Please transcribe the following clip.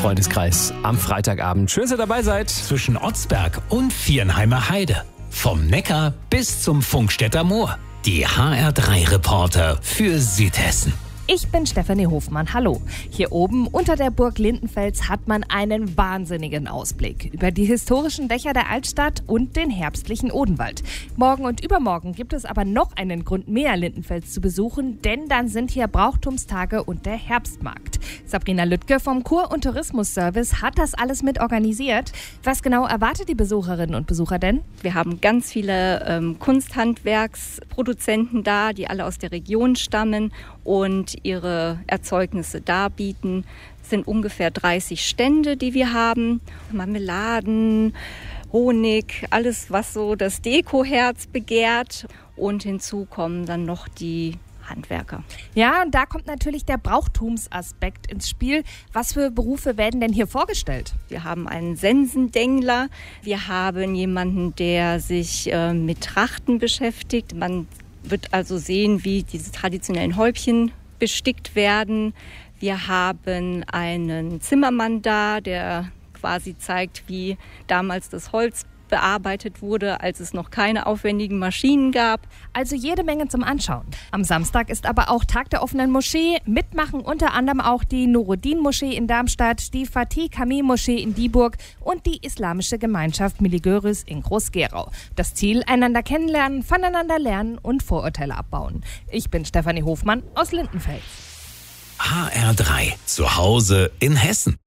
Freundeskreis am Freitagabend. Schön, dass ihr dabei seid. Zwischen Otzberg und Viernheimer Heide. Vom Neckar bis zum Funkstätter Moor. Die HR3-Reporter für Südhessen. Ich bin Stefanie Hofmann, hallo. Hier oben unter der Burg Lindenfels hat man einen wahnsinnigen Ausblick über die historischen Dächer der Altstadt und den herbstlichen Odenwald. Morgen und übermorgen gibt es aber noch einen Grund mehr, Lindenfels zu besuchen, denn dann sind hier Brauchtumstage und der Herbstmarkt. Sabrina Lüttke vom Kur- und Tourismusservice hat das alles mit organisiert. Was genau erwartet die Besucherinnen und Besucher denn? Wir haben ganz viele Kunsthandwerksproduzenten da, die alle aus der Region stammen und ihre Erzeugnisse darbieten. Es sind ungefähr 30 Stände, die wir haben. Marmeladen, Honig, alles, was so das Dekoherz begehrt. Und hinzu kommen dann noch die Handwerker. Ja, und da kommt natürlich der Brauchtumsaspekt ins Spiel. Was für Berufe werden denn hier vorgestellt? Wir haben einen Sensendengler. Wir haben jemanden, der sich mit Trachten beschäftigt. Man wird also sehen, wie diese traditionellen Häubchen bestickt werden. Wir haben einen Zimmermann da, der quasi zeigt, wie damals das Holz bearbeitet wurde, als es noch keine aufwendigen Maschinen gab. Also jede Menge zum Anschauen. Am Samstag ist aber auch Tag der offenen Moschee. Mitmachen unter anderem auch die Nuruddin-Moschee in Darmstadt, die Fatih-Kamil-Moschee in Dieburg und die islamische Gemeinschaft Miligöris in Groß-Gerau. Das Ziel, einander kennenlernen, voneinander lernen und Vorurteile abbauen. Ich bin Stefanie Hofmann aus Lindenfels. HR3, zu Hause in Hessen.